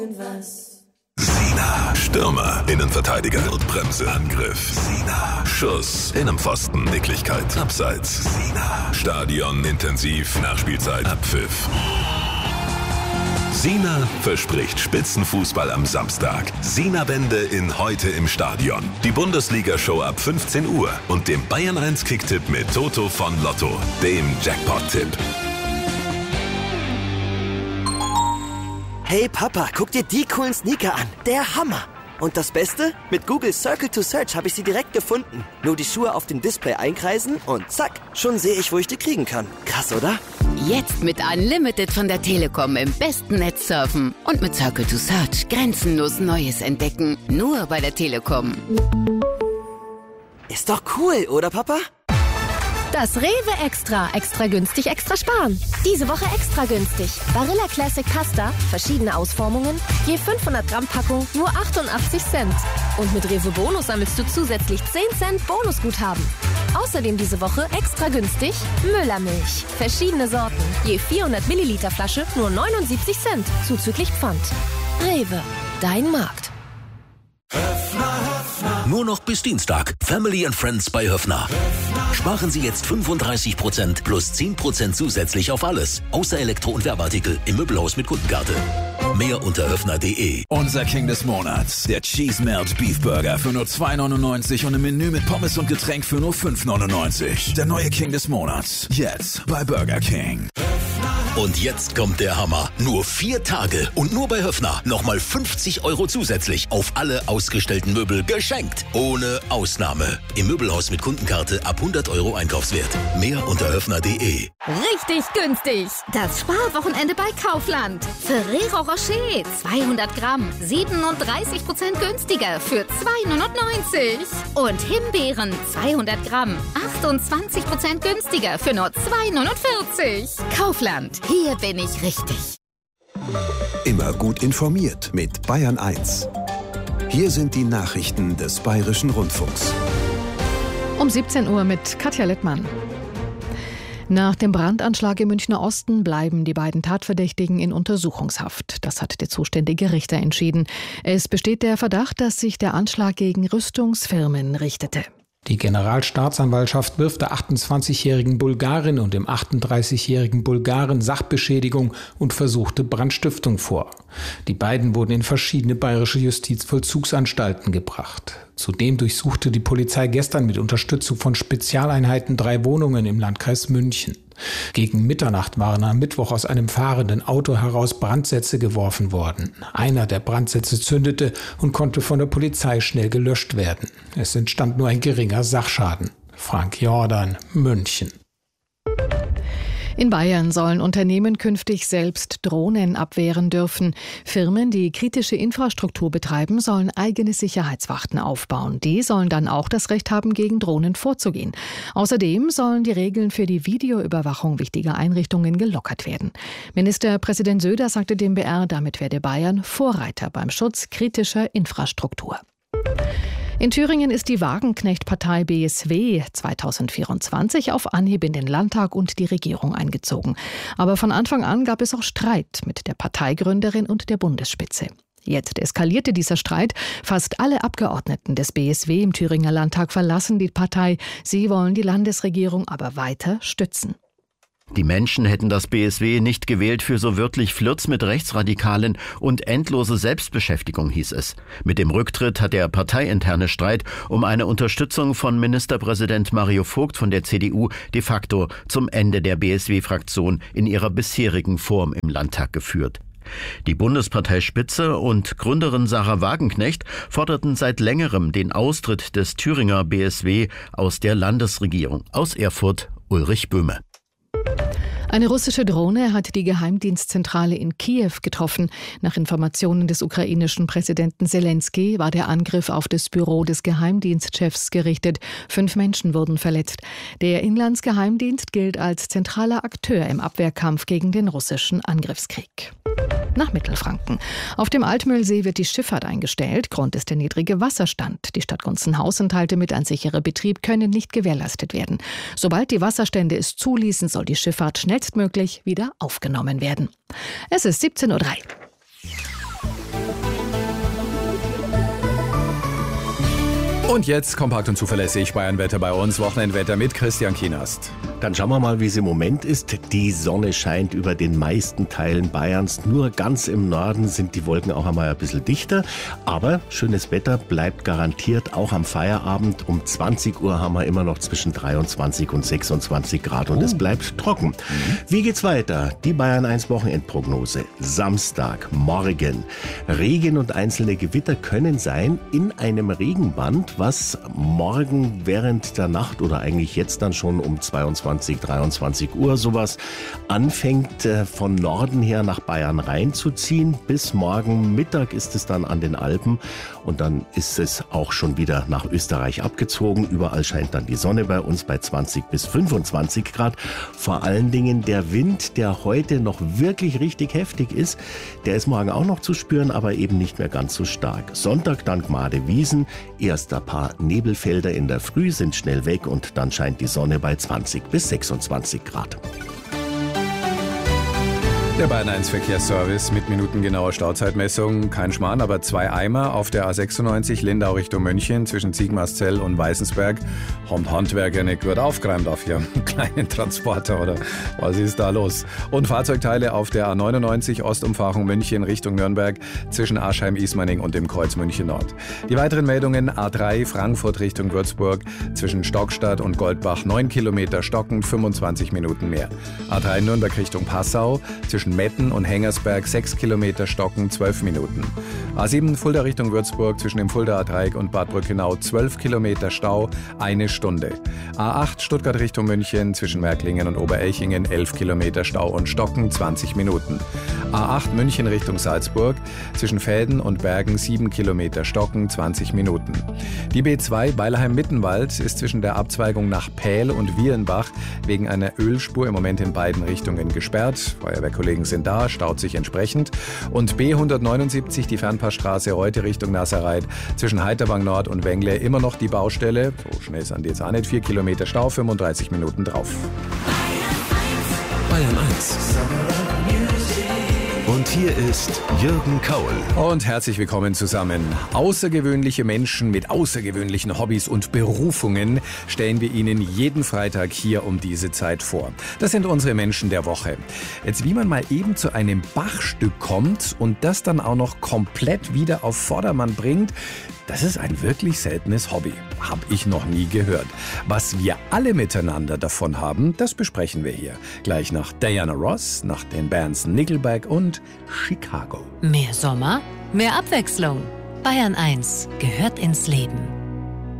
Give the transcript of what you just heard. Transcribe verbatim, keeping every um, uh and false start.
Sina, Stürmer, Innenverteidiger, Notbremse, Angriff. Sina, Schuss, Innenpfosten, Nicklichkeit, Abseits. Sina, Stadion, intensiv, Nachspielzeit, Abpfiff. Sina verspricht Spitzenfußball am Samstag. Sina-Bände in Heute im Stadion. Die Bundesliga-Show ab fünfzehn Uhr und dem Bayern eins Kicktipp mit Toto von Lotto, dem Jackpot-Tipp. Hey Papa, guck dir die coolen Sneaker an. Der Hammer. Und das Beste? Mit Google Circle to Search habe ich sie direkt gefunden. Nur die Schuhe auf dem Display einkreisen und zack, schon sehe ich, wo ich die kriegen kann. Krass, oder? Jetzt mit Unlimited von der Telekom im besten Netz surfen. Und mit Circle to Search grenzenlos Neues entdecken. Nur bei der Telekom. Ist doch cool, oder Papa? Das Rewe Extra. Extra günstig, extra sparen. Diese Woche extra günstig. Barilla Classic Pasta, verschiedene Ausformungen, je fünfhundert Gramm Packung, nur achtundachtzig Cent. Und mit Rewe Bonus sammelst du zusätzlich zehn Cent Bonusguthaben. Außerdem diese Woche extra günstig Müllermilch. Verschiedene Sorten, je vierhundert Milliliter Flasche, nur neunundsiebzig Cent, zuzüglich Pfand. Rewe, dein Markt. Nur noch bis Dienstag. Family and Friends bei Höffner. Sparen Sie jetzt fünfunddreißig Prozent plus zehn Prozent zusätzlich auf alles. Außer Elektro- und Werbeartikel im Möbelhaus mit Kundenkarte. Mehr unter höffner punkt de. Unser King des Monats. Der Cheese Melt Beef Burger für nur zwei neunundneunzig und ein Menü mit Pommes und Getränk für nur fünf neunundneunzig. Der neue King des Monats. Jetzt bei Burger King. Und jetzt kommt der Hammer. Nur vier Tage und nur bei Höffner nochmal fünfzig Euro zusätzlich auf alle ausgestellten Möbel geschenkt. Ohne Ausnahme. Im Möbelhaus mit Kundenkarte ab hundert Euro Einkaufswert. Mehr unter höffner punkt de. Richtig günstig. Das Sparwochenende bei Kaufland. Ferrero Rocher zweihundert Gramm. siebenunddreißig Prozent günstiger für zwei neunundneunzig. Und Himbeeren zweihundert Gramm. achtundzwanzig Prozent günstiger für nur zwei neunundvierzig. Kaufland. Hier bin ich richtig. Immer gut informiert mit Bayern eins. Hier sind die Nachrichten des Bayerischen Rundfunks. Um siebzehn Uhr mit Katja Littmann. Nach dem Brandanschlag im Münchner Osten bleiben die beiden Tatverdächtigen in Untersuchungshaft. Das hat der zuständige Richter entschieden. Es besteht der Verdacht, dass sich der Anschlag gegen Rüstungsfirmen richtete. Die Generalstaatsanwaltschaft wirft der achtundzwanzigjährigen Bulgarin und dem achtunddreißigjährigen Bulgaren Sachbeschädigung und versuchte Brandstiftung vor. Die beiden wurden in verschiedene bayerische Justizvollzugsanstalten gebracht. Zudem durchsuchte die Polizei gestern mit Unterstützung von Spezialeinheiten drei Wohnungen im Landkreis München. Gegen Mitternacht waren am Mittwoch aus einem fahrenden Auto heraus Brandsätze geworfen worden. Einer der Brandsätze zündete und konnte von der Polizei schnell gelöscht werden. Es entstand nur ein geringer Sachschaden. Frank Jordan, München. In Bayern sollen Unternehmen künftig selbst Drohnen abwehren dürfen. Firmen, die kritische Infrastruktur betreiben, sollen eigene Sicherheitswachten aufbauen. Die sollen dann auch das Recht haben, gegen Drohnen vorzugehen. Außerdem sollen die Regeln für die Videoüberwachung wichtiger Einrichtungen gelockert werden. Ministerpräsident Söder sagte dem B R, damit werde Bayern Vorreiter beim Schutz kritischer Infrastruktur. In Thüringen ist die Wagenknecht-Partei B S W zweitausendvierundzwanzig auf Anhieb in den Landtag und die Regierung eingezogen. Aber von Anfang an gab es auch Streit mit der Parteigründerin und der Bundesspitze. Jetzt eskalierte dieser Streit. Fast alle Abgeordneten des B S W im Thüringer Landtag verlassen die Partei. Sie wollen die Landesregierung aber weiter stützen. Die Menschen hätten das B S W nicht gewählt für so wörtlich Flirts mit Rechtsradikalen und endlose Selbstbeschäftigung, hieß es. Mit dem Rücktritt hat der parteiinterne Streit um eine Unterstützung von Ministerpräsident Mario Vogt von der C D U de facto zum Ende der B S W-Fraktion in ihrer bisherigen Form im Landtag geführt. Die Bundesparteispitze und Gründerin Sarah Wagenknecht forderten seit längerem den Austritt des Thüringer B S W aus der Landesregierung. Aus Erfurt, Ulrich Böhme. Eine russische Drohne hat die Geheimdienstzentrale in Kiew getroffen. Nach Informationen des ukrainischen Präsidenten Selenskyj war der Angriff auf das Büro des Geheimdienstchefs gerichtet. Fünf Menschen wurden verletzt. Der Inlandsgeheimdienst gilt als zentraler Akteur im Abwehrkampf gegen den russischen Angriffskrieg. Nach Mittelfranken. Auf dem Altmühlsee wird die Schifffahrt eingestellt. Grund ist der niedrige Wasserstand. Die Stadt Gunzenhausen teilte mit, ein sicherer Betrieb könne nicht gewährleistet werden. Sobald die Wasserstände es zuließen, soll die Schifffahrt schnellstmöglich wieder aufgenommen werden. Es ist siebzehn Uhr drei. Und jetzt kompakt und zuverlässig Bayernwetter bei uns. Wochenendwetter mit Christian Kienast. Dann schauen wir mal, wie es im Moment ist. Die Sonne scheint über den meisten Teilen Bayerns. Nur ganz im Norden sind die Wolken auch einmal ein bisschen dichter. Aber schönes Wetter bleibt garantiert auch am Feierabend. Um zwanzig Uhr haben wir immer noch zwischen dreiundzwanzig und sechsundzwanzig Grad und oh. es bleibt trocken. Mhm. Wie geht's weiter? Die Bayern eins Wochenendprognose. Samstag, morgen. Regen und einzelne Gewitter können sein in einem Regenband, was morgen während der Nacht oder eigentlich jetzt dann schon um zweiundzwanzig, dreiundzwanzig Uhr sowas anfängt äh, von Norden her nach Bayern reinzuziehen. Bis morgen Mittag ist es dann an den Alpen und dann ist es auch schon wieder nach Österreich abgezogen. Überall scheint dann die Sonne bei uns bei zwanzig bis fünfundzwanzig Grad. Vor allen Dingen der Wind, der heute noch wirklich richtig heftig ist, der ist morgen auch noch zu spüren, aber eben nicht mehr ganz so stark. Sonntag dann Gmade Wiesen, erst ein paar Nebelfelder in der Früh sind schnell weg und dann scheint die Sonne bei zwanzig bis sechsundzwanzig Grad. Der Bayern eins Verkehrsservice mit minutengenauer Stauzeitmessung. Kein Schmarrn, aber zwei Eimer auf der A sechsundneunzig Lindau Richtung München zwischen Sigmarszell und Weißensberg. Haben Handwerker nicht gut aufgeräumt auf ihrem kleinen Transporter oder was ist da los? Und Fahrzeugteile auf der A neunundneunzig Ostumfahrung München Richtung Nürnberg zwischen Aschheim-Ismaning und dem Kreuz München Nord. Die weiteren Meldungen: A drei Frankfurt Richtung Würzburg zwischen Stockstadt und Goldbach neun Kilometer stockend, fünfundzwanzig Minuten mehr. A drei Nürnberg Richtung Passau zwischen Metten und Hengersberg sechs Kilometer stocken, zwölf Minuten. A sieben Fulda Richtung Würzburg zwischen dem Fuldaer Dreieck und Bad Brückenau zwölf Kilometer Stau, eine Stunde. A acht Stuttgart Richtung München zwischen Märklingen und Oberelchingen elf Kilometer Stau und stocken, zwanzig Minuten. A acht München Richtung Salzburg zwischen Velden und Bergen sieben Kilometer stocken, zwanzig Minuten. Die B zwei Beilheim-Mittenwald ist zwischen der Abzweigung nach Pähl und Wielenbach wegen einer Ölspur im Moment in beiden Richtungen gesperrt. Feuerwehrkollegen sind da, staut sich entsprechend. Und B hundertneunundsiebzig, die Fernpassstraße heute Richtung Nasserreit zwischen Heiterwang Nord und Wengle immer noch die Baustelle. So schnell sind die jetzt auch nicht. vier Kilometer Stau, fünfunddreißig Minuten drauf. Bayern eins. Und hier ist Jürgen Kaul. Und herzlich willkommen zusammen. Außergewöhnliche Menschen mit außergewöhnlichen Hobbys und Berufungen stellen wir Ihnen jeden Freitag hier um diese Zeit vor. Das sind unsere Menschen der Woche. Jetzt, wie man mal eben zu einem Bachstück kommt und das dann auch noch komplett wieder auf Vordermann bringt, das ist ein wirklich seltenes Hobby. Hab ich noch nie gehört. Was wir alle miteinander davon haben, das besprechen wir hier. Gleich nach Diana Ross, nach den Bands Nickelback und Chicago. Mehr Sommer, mehr Abwechslung. Bayern eins gehört ins Leben.